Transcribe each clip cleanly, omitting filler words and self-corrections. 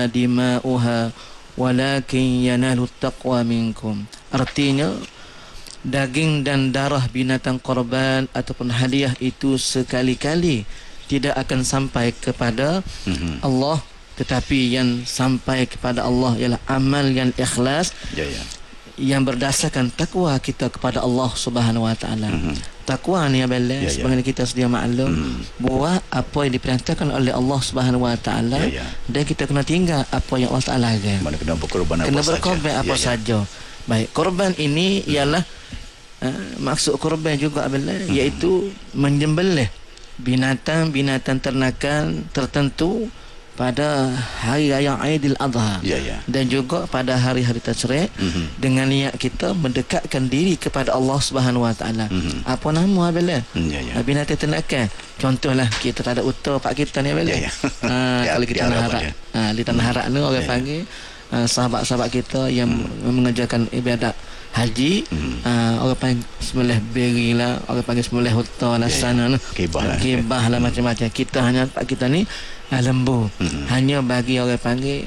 dima'uha walakin yanalu taqwa minkum. Artinya daging dan darah binatang korban ataupun hadiah itu sekali-kali tidak akan sampai kepada Allah, tetapi yang sampai kepada Allah ialah amal yang ikhlas, yang berdasarkan takwa kita kepada Allah Subhanahu Wa Taala. Takwa ni abang, sebagaimana kita sedia maklum, buat apa yang diperintahkan oleh Allah Subhanahu Wa Taala, dan kita kena tinggal apa yang Allah Taala larang. Mana kena berkorban apa saja. Baik, korban ini ialah maksud korban juga abang, iaitu menyembelih binatang-binatang ternakan tertentu pada hari raya Aidil Adha, dan juga pada hari-hari tasyrik, dengan niat kita mendekatkan diri kepada Allah Subhanahu Wa Taala. Apa nama abang? Binatang ternakan. Contohlah kita tak ada utah pak kita ni abang. Kalau kita nak harap, di tanah harap ni orang panggil sahabat-sahabat kita yang mengerjakan ibadat haji, orang panggil sembelih beri lah, orang panggil sembelih huta lah, sana kibah lah, macam-macam. Kita hanya tempat kita ni lembu, hanya bagi orang panggil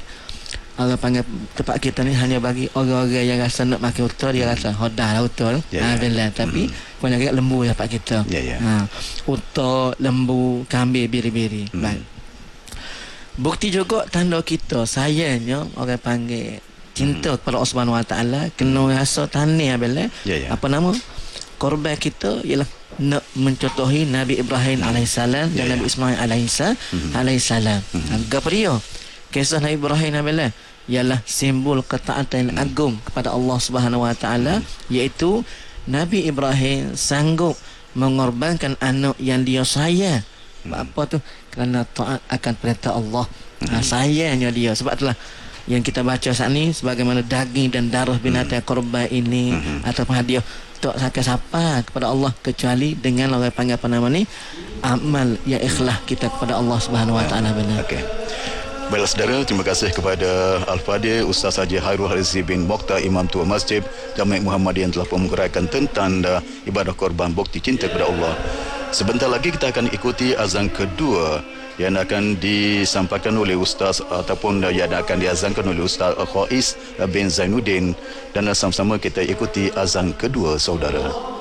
tempat kita ni hanya bagi orang-orang yang rasa nak makan huta, dia rasa hodah lah huta bila, tapi punya lembu ya tempat kita. Huta, lembu, kambing, biri-biri. Baik. Bukti juga tanda kita sayangnya orang panggil cinta kepada Allah Subhanahu Wa Taala, kena rasa tani abang. Apa nama? Korban kita ialah nak mencontohi Nabi Ibrahim alaihissalam dan Nabi Ismail alaihissalam. Apa dia? Kisah Nabi Ibrahim abang ialah simbol ketaatan yang agung kepada Allah Subhanahu Wa Taala, iaitu Nabi Ibrahim sanggup mengorbankan anak yang dia sayang. Apa tu? Kerana taat akan perintah Allah. Sayangnya dia. Sebab itulah yang kita baca saat ni, sebagaimana daging dan darah binatang korban ini ataupun hadiah, tak siapa kepada Allah kecuali dengan orang panggil apa nama ni, amal yang ikhlas kita kepada Allah Subhanahu Wa Taala. Baiklah saudara, terima kasih kepada Al-Fadhil Ustaz Haji Hairul Harisi bin Mokhtar, Imam Tua Masjid Jamiat Muhammadiyah, yang telah menguraikan tentang ibadah korban, bukti cinta kepada Allah. Sebentar lagi kita akan ikuti azan kedua yang akan disampaikan oleh Ustaz ataupun yang akan diazankan oleh Ustaz Khais bin Zainuddin, dan sama-sama kita ikuti azan kedua saudara.